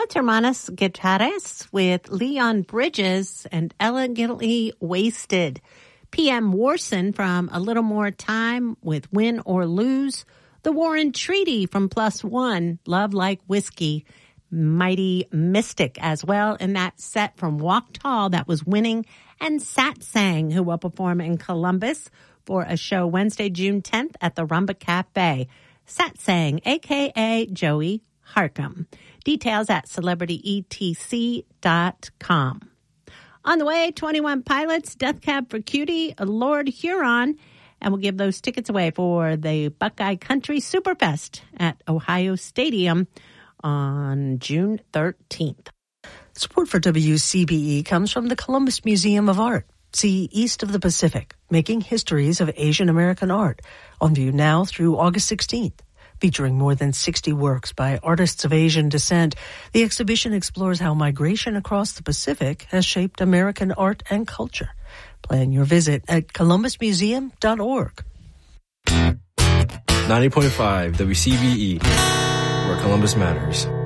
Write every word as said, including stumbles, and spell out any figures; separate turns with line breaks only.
Los Hermanos Guitarras with Leon Bridges and Elegantly Wasted. P M Warson from A Little More Time with Win or Lose. The Warren Treaty from Plus One, Love Like Whiskey. Mighty Mystic as well in that set from Walk Tall that was winning. And Satsang, who will perform in Columbus for a show Wednesday, June tenth at the Rumba Cafe. Satsang, a k a. Joey Harcum. Details at celebrity e t c dot com. On the way, twenty-one Pilots, Death Cab for Cutie, Lord Huron, and we'll give those tickets away for the Buckeye Country Superfest at Ohio Stadium on June thirteenth.
Support for W C B E comes from the Columbus Museum of Art. See East of the Pacific, Making Histories of Asian American Art, on view now through August sixteenth. Featuring more than sixty works by artists of Asian descent, the exhibition explores how migration across the Pacific has shaped American art and culture. Plan your visit at columbus museum dot org.
ninety point five W C B E, where Columbus matters.